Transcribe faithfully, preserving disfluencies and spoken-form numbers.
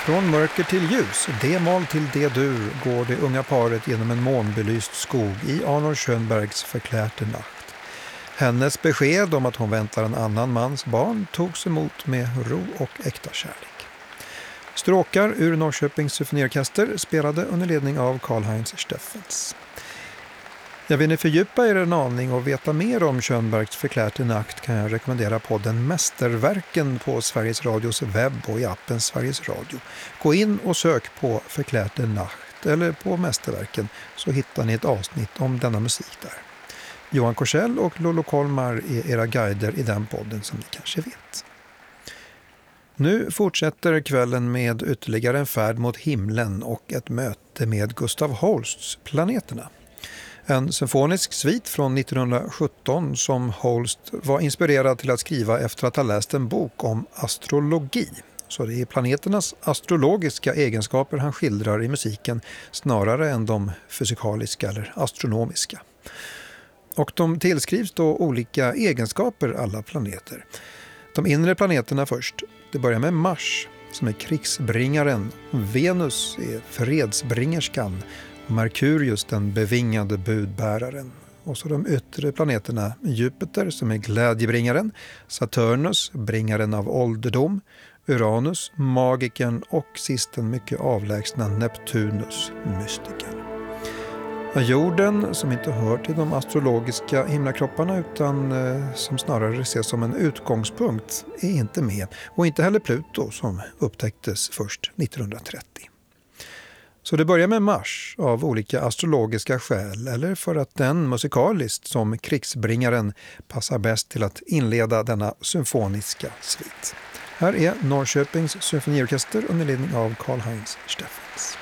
Från mörker till ljus, D-moll till D-dur går det unga paret genom en månbelyst skog i Arnold Schönbergs Förklärte nacht. Hennes besked om att hon väntar en annan mans barn togs emot med ro och äkta kärlek. Stråkar ur Norrköpings symfoniorkester spelade under ledning av Karl-Heinz Steffens. Jag vill ni fördjupa er en aning och veta mer om Schönbergs Förklärte nacht kan jag rekommendera podden Mästerverken på Sveriges Radios webb och i appen Sveriges Radio. Gå in och sök på Förklärte nacht eller på Mästerverken så hittar ni ett avsnitt om denna musik där. Johan Korsell och Lolo Kolmar är era guider i den podden som ni kanske vet. Nu fortsätter kvällen med ytterligare en färd mot himlen och ett möte med Gustav Holsts Planeterna. En symfonisk svit från nittonhundrasjutton som Holst var inspirerad till att skriva efter att ha läst en bok om astrologi. Så det är planeternas astrologiska egenskaper han skildrar i musiken snarare än de fysikaliska eller astronomiska. Och de tillskrivs då olika egenskaper alla planeter. De inre planeterna först. Det börjar med Mars som är krigsbringaren, Venus är fredsbringerskan, Merkurius den bevingade budbäraren. Och så de yttre planeterna Jupiter som är glädjebringaren, Saturnus bringaren av ålderdom, Uranus magikern och sist den mycket avlägsna Neptunus mystikern. Jorden som inte hör till de astrologiska himlakropparna utan eh, som snarare ses som en utgångspunkt är inte med och inte heller Pluto som upptäcktes först nittonhundratrettio. Så det börjar med Mars av olika astrologiska skäl eller för att den musikaliskt som krigsbringaren passar bäst till att inleda denna symfoniska svit. Här är Norrköpings symfoniorkester under ledning av Karl-Heinz Steffens.